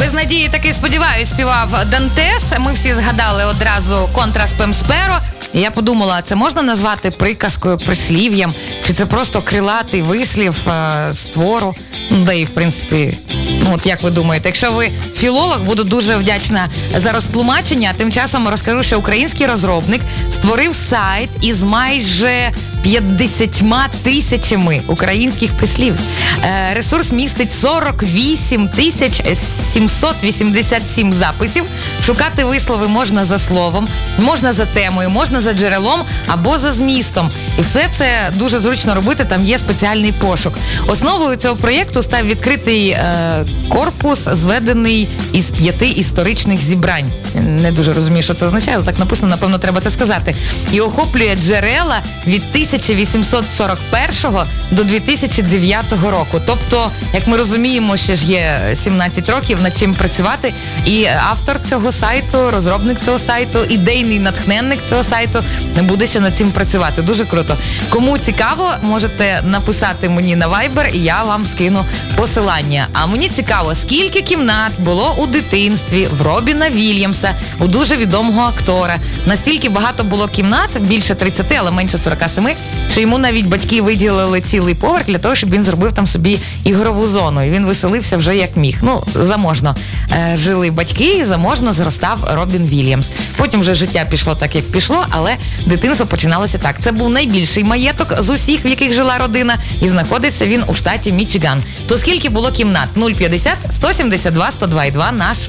Без надії, таки сподіваюсь, співав Дантес. Ми всі згадали одразу контра Спем Сперо. І я подумала, це можна назвати приказкою, прислів'ям? Чи це просто крилатий вислів з твору? Да і, в принципі, от як ви думаєте? Якщо ви філолог, буду дуже вдячна за розтлумачення. Тим часом розкажу, що український розробник створив сайт із майже 50 тисячами українських прислів. Ресурс містить 48 787 записів. Шукати вислови можна за словом, можна за темою, можна за джерелом або за змістом. І все це дуже зручно робити, там є спеціальний пошук. Основою цього проєкту став відкритий корпус, зведений із 5 історичних зібрань. Не дуже розумію, що це означає, але так написано, напевно, треба це сказати. І охоплює джерела від 1841 до 2009 року. Тобто, як ми розуміємо, ще ж є 17 років над чим працювати. І автор цього сайту, розробник цього сайту, ідейний натхненник цього сайту буде ще над цим працювати. Дуже круто. Кому цікаво, можете написати мені на Viber, і я вам скину посилання. А мені цікаво, скільки кімнат було у дитинстві в Робіна Вільямса, у дуже відомого актора. Настільки багато було кімнат, більше 30, але менше 47, що йому навіть батьки виділили цілий поверх для того, щоб він зробив там собі ігрову зону. І він веселився вже як міг. Ну, заможно жили батьки, і заможно зростав Робін Вільямс. Потім вже життя пішло так, як пішло, але дитинство починалося так. Це був найбільший маєток з усіх, в яких жила родина, і знаходився він у штаті Мічиган. То скільки було кімнат? 050 172 102,2 наш